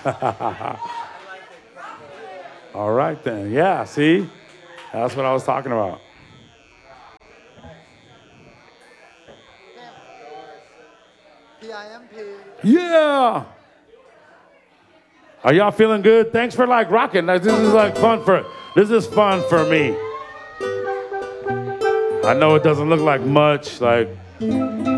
All right then. Yeah, see? That's what I was talking about. PIMP. Yeah. Are y'all feeling good? Thanks for like rocking. Like, this is like fun for this is fun for me. I know it doesn't look like much, like